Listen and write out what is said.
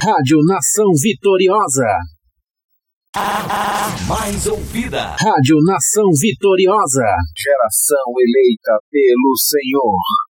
Rádio Nação Vitoriosa. Mais ouvida. Rádio Nação Vitoriosa. Geração eleita pelo Senhor.